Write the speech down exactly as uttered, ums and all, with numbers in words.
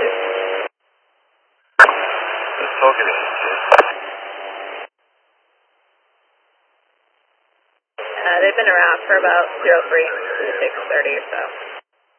It's talking to Uh, they've been around for about zero three to six thirty or so.